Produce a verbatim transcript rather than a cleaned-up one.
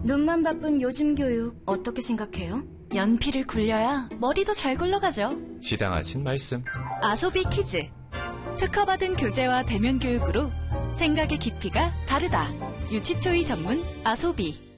눈만 바쁜 요즘 교육 어떻게 생각해요? 연필을 굴려야 머리도 잘 굴러가죠. 지당하신 말씀. 아소비 키즈. 특허받은 교재와 대면 교육으로 생각의 깊이가 다르다. 유치초이 전문 아소비.